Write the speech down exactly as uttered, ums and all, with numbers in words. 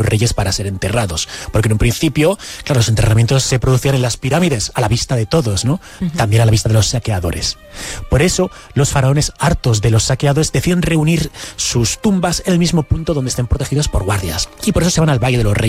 reyes para ser enterrados. Porque en un principio, claro, los enterramientos se producían en las pirámides, a la vista de todos, ¿no? Uh-huh. También a la vista de los saqueadores. Por eso, los faraones, hartos de los saqueadores, deciden reunir sus tumbas en el mismo punto donde estén protegidos por guardias. Y por eso se van al Valle de los Reyes.